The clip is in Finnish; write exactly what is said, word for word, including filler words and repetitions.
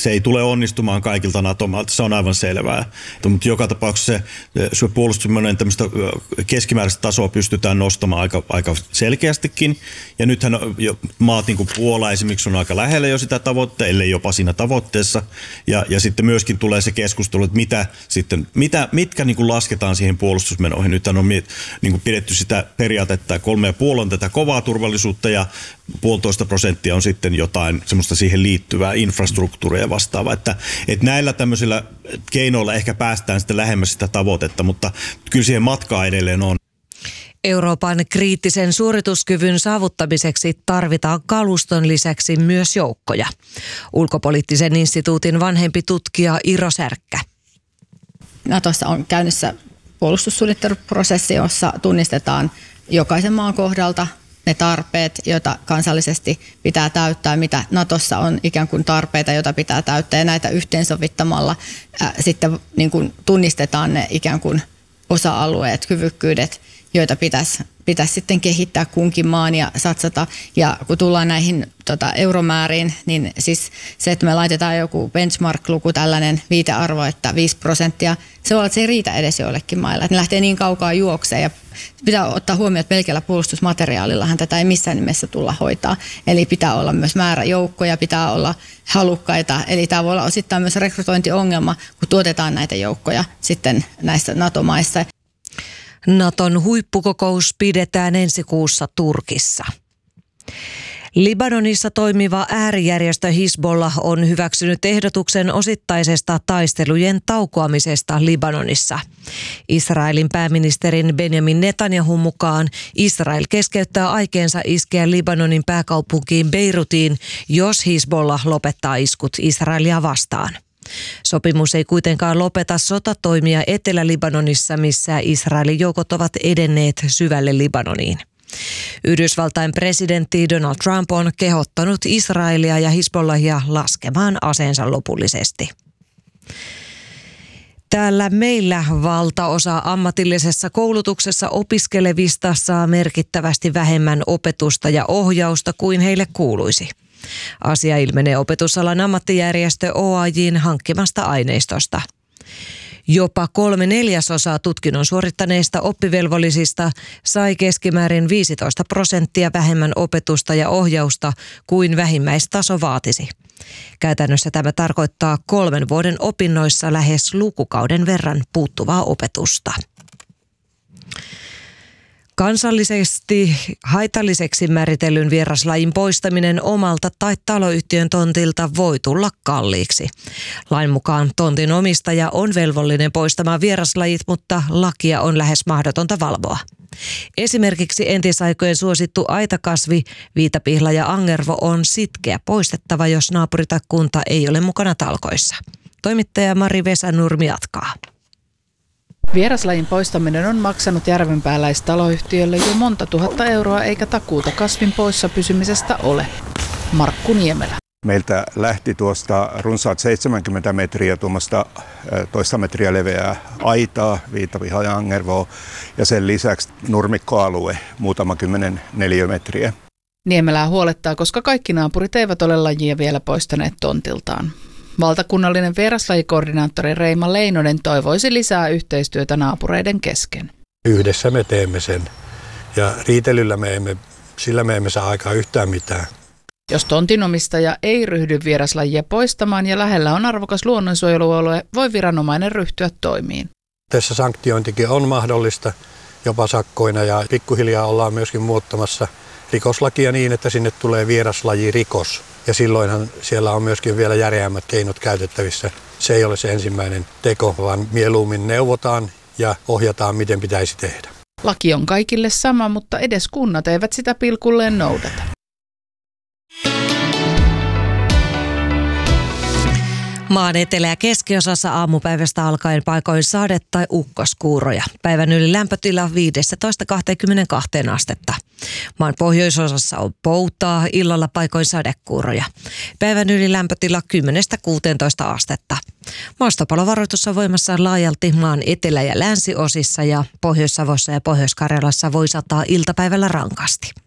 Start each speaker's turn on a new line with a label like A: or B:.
A: se ei tule onnistumaan kaikilta NATO-maalta, se on aivan selvää. Mutta joka tapauksessa se, se puolustusmenojen tämmöistä keskimääräistä tasoa pystytään nostamaan aika, aika selkeästikin. Ja nythän jo maat niin kuin Puola esimerkiksi on aika lähellä jo sitä tavoitteita, ellei jopa siinä tavoitteessa. Ja, ja sitten myöskin tulee se keskustelu, että mitä sitten, mitä, mitkä niin kuin lasketaan siihen puolustusmenoihin. Nythän on niin kuin pidetty sitä periaatetta, kolme ja puoli on tätä kovaa turvallisuutta ja puolitoista prosenttia on sitten jotain semmoista siihen liittyvää infrastruktuuria ja vastaavaa. Että, että näillä tämmöisillä keinoilla ehkä päästään sitten lähemmäs sitä tavoitetta, mutta kyllä siihen matkaa edelleen on.
B: Euroopan kriittisen suorituskyvyn saavuttamiseksi tarvitaan kaluston lisäksi myös joukkoja. Ulkopoliittisen instituutin vanhempi tutkija Iro Särkkä.
C: Natossa on käynnissä puolustussuunnitteluprosessi, jossa tunnistetaan jokaisen maan kohdalta ne tarpeet, joita kansallisesti pitää täyttää, mitä Natossa on ikään kuin tarpeita, joita pitää täyttää. Ja näitä yhteensovittamalla ää, sitten niin kuin tunnistetaan ne ikään kuin osa-alueet, kyvykkyydet, joita pitäisi, pitäisi sitten kehittää kunkin maan ja satsata. Ja kun tullaan näihin tota, euromääriin, niin siis se, että me laitetaan joku benchmark-luku, tällainen viitearvo, että viisi prosenttia, se on, että se ei riitä edes joillekin mailla. Että ne lähtee niin kaukaa juokseen ja pitää ottaa huomioon, että pelkällä puolustusmateriaalillahan tätä ei missään nimessä tulla hoitaa. Eli pitää olla myös määrä joukkoja, pitää olla halukkaita. Eli tämä voi olla osittain myös rekrytointiongelma, kun tuotetaan näitä joukkoja sitten näissä NATO-maissa.
B: Naton huippukokous pidetään ensi kuussa Turkissa. Libanonissa toimiva äärijärjestö Hizbollah on hyväksynyt ehdotuksen osittaisesta taistelujen taukoamisesta Libanonissa. Israelin pääministerin Benjamin Netanyahun mukaan Israel keskeyttää aikeensa iskeä Libanonin pääkaupunkiin Beirutiin, jos Hizbollah lopettaa iskut Israelia vastaan. Sopimus ei kuitenkaan lopeta sotatoimia Etelä-Libanonissa, missä Israelin joukot ovat edenneet syvälle Libanoniin. Yhdysvaltain presidentti Donald Trump on kehottanut Israelia ja Hizbollahia laskemaan aseensa lopullisesti. Täällä meillä valtaosa ammatillisessa koulutuksessa opiskelevista saa merkittävästi vähemmän opetusta ja ohjausta kuin heille kuuluisi. Asia ilmenee opetusalan ammattijärjestö O A J:n hankkimasta aineistosta. Jopa kolme neljäsosaa tutkinnon suorittaneista oppivelvollisista sai keskimäärin viisitoista prosenttia vähemmän opetusta ja ohjausta kuin vähimmäistaso vaatisi. Käytännössä tämä tarkoittaa kolmen vuoden opinnoissa lähes lukukauden verran puuttuvaa opetusta. Kansallisesti haitalliseksi määritellyn vieraslajin poistaminen omalta tai taloyhtiön tontilta voi tulla kalliiksi. Lain mukaan tontin omistaja on velvollinen poistamaan vieraslajit, mutta lakia on lähes mahdotonta valvoa. Esimerkiksi entisaikojen suosittu aitakasvi, viitapihla ja angervo on sitkeä poistettava, jos naapuri tai kunta ei ole mukana talkoissa. Toimittaja Mari Vesanurmi jatkaa.
D: Vieraslajin poistaminen on maksanut järvenpääläistaloyhtiölle jo monta tuhatta euroa eikä takuuta kasvin poissa pysymisestä ole. Markku Niemelä.
E: Meiltä lähti tuosta runsaat seitsemänkymmentä metriä tuommoista toista metriä leveää aitaa, viitavihaa ja angervoa ja sen lisäksi nurmikkoalue muutama kymmenen neliömetriä.
D: Niemelää huolettaa, koska kaikki naapurit eivät ole lajia vielä poistaneet tontiltaan. Valtakunnallinen vieraslajikoordinaattori Reima Leinonen toivoisi lisää yhteistyötä naapureiden kesken.
F: Yhdessä me teemme sen ja riitelyllä me emme, sillä me emme saa aikaan yhtään mitään.
D: Jos tontinomistaja ei ryhdy vieraslajia poistamaan ja lähellä on arvokas luonnonsuojelualue, voi viranomainen ryhtyä toimiin.
F: Tässä sanktiointikin on mahdollista jopa sakkoina ja pikkuhiljaa ollaan myöskin muuttamassa rikoslakia niin, että sinne tulee vieraslajirikos. Ja silloinhan siellä on myöskin vielä järeämmät keinot käytettävissä. Se ei ole se ensimmäinen teko, vaan mieluummin neuvotaan ja ohjataan, miten pitäisi tehdä.
D: Laki on kaikille sama, mutta edes kunnat eivät sitä pilkulleen noudata.
B: Maan etelä- ja keskiosassa aamupäivästä alkaen paikoin sade- tai ukkoskuuroja. Päivän yli lämpötila viisitoista kaksikymmentäkaksi astetta. Maan pohjoisosassa on poutaa, illalla paikoin sadekuuroja. Päivän yli lämpötila kymmenestä kuuteentoista astetta. Maastopalovaroitus on voimassa laajalti maan etelä- ja länsiosissa ja Pohjois-Savossa ja Pohjois-Karjalassa voi sataa iltapäivällä rankasti.